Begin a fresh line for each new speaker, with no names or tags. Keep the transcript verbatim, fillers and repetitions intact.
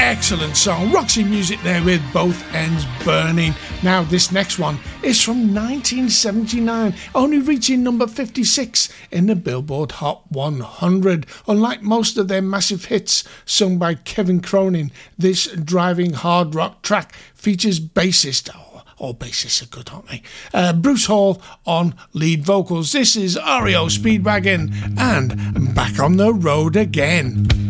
Excellent song. Roxy Music there with Both Ends Burning. Now, this next one is from nineteen seventy-nine, only reaching number fifty-six in the Billboard Hot one hundred. Unlike most of their massive hits sung by Kevin Cronin, this driving hard rock track features bassist, oh, all bassists are good, aren't they? Uh, Bruce Hall on lead vocals. This is R E O Speedwagon and Back on the Road Again.